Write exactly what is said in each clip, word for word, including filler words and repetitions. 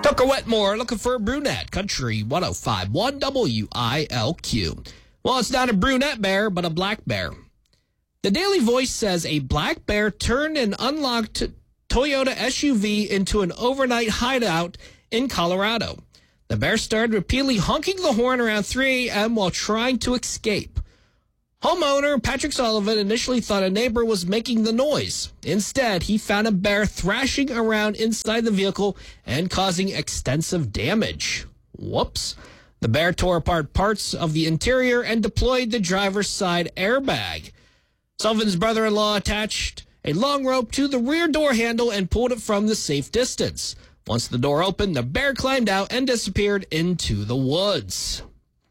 Tucker Wetmore looking for a brunette. Country one oh five point one W I L Q. Well, it's not a brunette bear, but a black bear. The Daily Voice says a black bear turned an unlocked Toyota S U V into an overnight hideout in Colorado. The bear started repeatedly honking the horn around three a.m. while trying to escape. Homeowner Patrick Sullivan initially thought a neighbor was making the noise. Instead, he found a bear thrashing around inside the vehicle and causing extensive damage. Whoops. The bear tore apart parts of the interior and deployed the driver's side airbag. Sullivan's brother-in-law attached a long rope to the rear door handle and pulled it from the safe distance. Once the door opened, the bear climbed out and disappeared into the woods.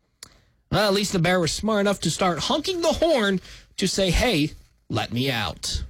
Well, at least the bear was smart enough to start honking the horn to say, hey, let me out.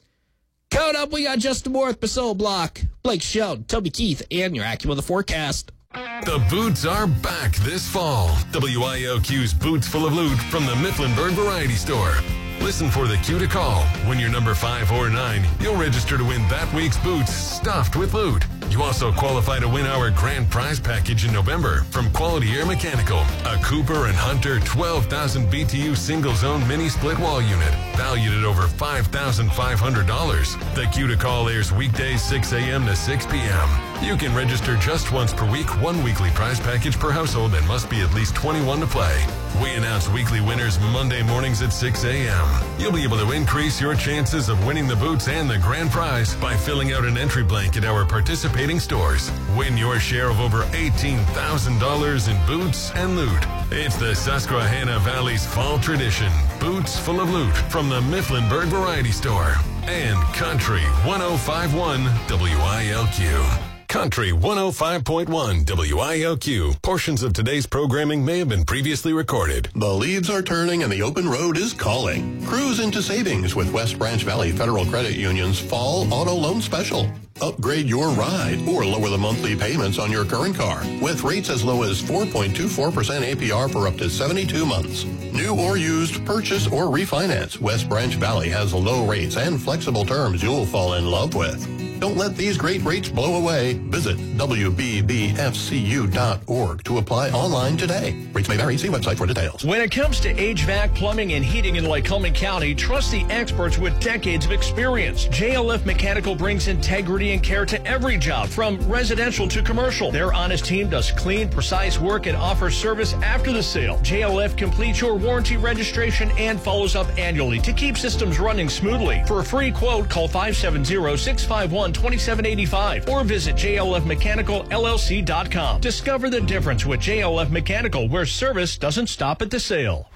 Coming up, we got Justin Moore with Priscilla Block, Blake Sheldon, Toby Keith, and your AccuWeather forecast. The boots are back this fall. W I L Q's Boots Full of Loot from the Mifflinburg Variety Store. Listen for the cue to call. When you're number five or nine, you'll register to win that week's boots stuffed with loot. You also qualify to win our grand prize package in November from Quality Air Mechanical, a Cooper and Hunter twelve thousand B T U single-zone mini split wall unit, valued at over five thousand five hundred dollars. The cue to call airs weekdays six a.m. to six p.m. You can register just once per week, one weekly prize package per household, and must be at least twenty-one to play. We announce weekly winners Monday mornings at six a.m. You'll be able to increase your chances of winning the boots and the grand prize by filling out an entry blank at our participating stores. Win your share of over eighteen thousand dollars in boots and loot. It's the Susquehanna Valley's fall tradition. Boots Full of Loot from the Mifflinburg Variety Store. And Country one oh five point one W I L Q. Country one oh five point one W I L Q. Portions of today's programming may have been previously recorded. The leaves are turning and the open road is calling. Cruise into savings with West Branch Valley Federal Credit Union's Fall Auto Loan Special. Upgrade your ride or lower the monthly payments on your current car with rates as low as four point two four percent A P R for up to seventy-two months. New or used, purchase or refinance, West Branch Valley has low rates and flexible terms you'll fall in love with. Don't let these great rates blow away. Visit W B B F C U dot org to apply online today. Rates may vary. See website for details. When it comes to H V A C, plumbing, and heating in Lycoming County, trust the experts with decades of experience. J L F Mechanical brings integrity and care to every job, from residential to commercial. Their honest team does clean, precise work and offers service after the sale. J L F completes your warranty registration and follows up annually to keep systems running smoothly. For a free quote, call five seven zero, six five one, two seven eight five or visit J L F Mechanical L L C dot com. Discover the difference with J L F Mechanical, where service doesn't stop at the sale.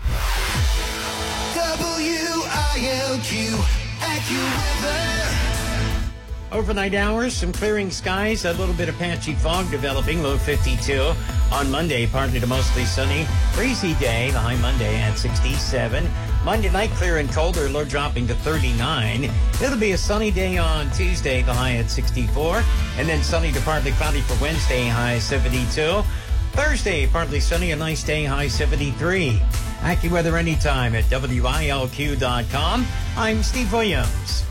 W I L Q AccuWeather. Overnight hours, some clearing skies, a little bit of patchy fog developing, low fifty-two. On Monday, partly to mostly sunny. Breezy day, the high Monday at sixty-seven. Monday night, clear and colder, low dropping to thirty-nine. It'll be a sunny day on Tuesday, the high at sixty-four. And then sunny to partly cloudy for Wednesday, high seventy-two. Thursday, partly sunny, a nice day, high seventy-three. AccuWeather anytime at W I L Q dot com. I'm Steve Williams.